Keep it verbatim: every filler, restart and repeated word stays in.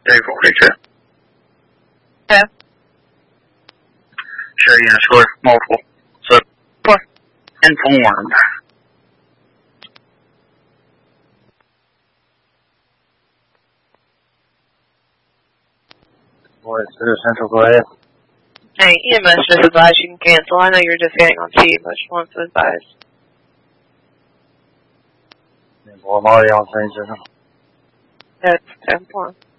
Dave forty-two. Yeah. Sure, yeah, sure, multiple. So, What? informed. Boy, Center Central, go ahead. Hey, E M S just advised you can cancel. I know you're just getting on T, but just want to advise. Yeah, boy, I'm already on Center Central. That's ten one.